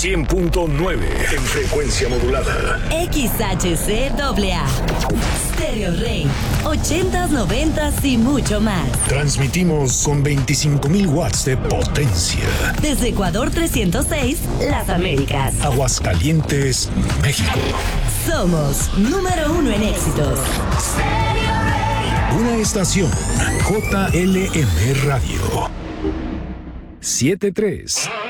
100.9 en frecuencia modulada. XHCAA. Stereo Rey. 80s, 90s y mucho más. Transmitimos con 25,000 watts de potencia. Desde Ecuador 306, Las Américas. Aguascalientes, México. Somos número 1 en éxitos. Una estación JLM Radio. 73.